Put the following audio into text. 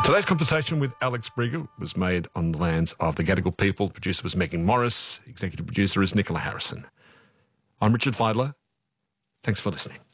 Today's conversation with Alex Briger was made on the lands of the Gadigal people. The producer was Megan Morris. Executive producer is Nicola Harrison. I'm Richard Feidler. Thanks for listening.